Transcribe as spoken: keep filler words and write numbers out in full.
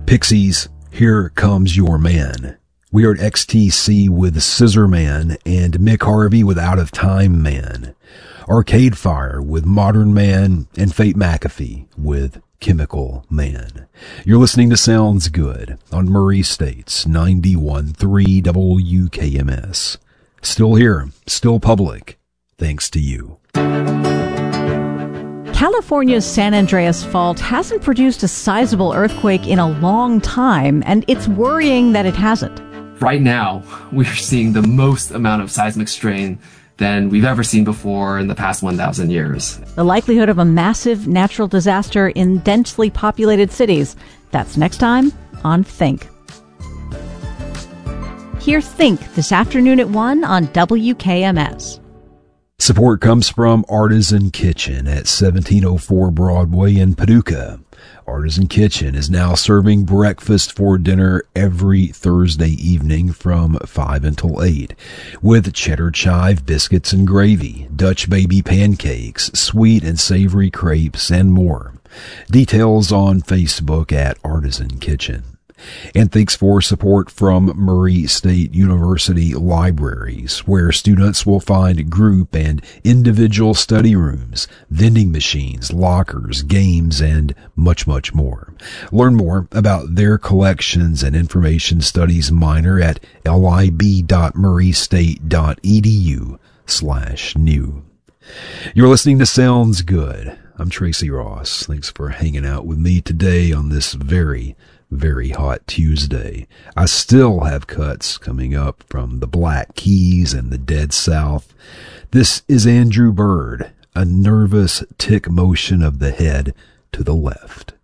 Pixies, Here Comes Your Man. We are at X T C with Scissor Man and Mick Harvey with Out of Time Man. Arcade Fire with Modern Man and Fate McAfee with Chemical Man. You're listening to Sounds Good on Murray State's ninety-one point three W K M S. Still here, still public, thanks to you. California's San Andreas Fault hasn't produced a sizable earthquake in a long time, and it's worrying that it hasn't. Right now, we're seeing the most amount of seismic strain than we've ever seen before in the past one thousand years. The likelihood of a massive natural disaster in densely populated cities. That's next time on Think. Hear Think this afternoon at one on W K M S. Support comes from Artisan Kitchen at seventeen oh four Broadway in Paducah. Artisan Kitchen is now serving breakfast for dinner every Thursday evening from five until eight, with cheddar chive biscuits and gravy, Dutch baby pancakes, sweet and savory crepes, and more. Details on Facebook at Artisan Kitchen. And thanks for support from Murray State University Libraries, where students will find group and individual study rooms, vending machines, lockers, games, and much, much more. Learn more about their collections and information studies minor at lib.murraystate.edu slash new. You're listening to Sounds Good. I'm Tracy Ross. Thanks for hanging out with me today on this very Very hot Tuesday. I still have cuts coming up from the Black Keys and the Dead South. This is Andrew Bird, a nervous tick motion of the head to the left.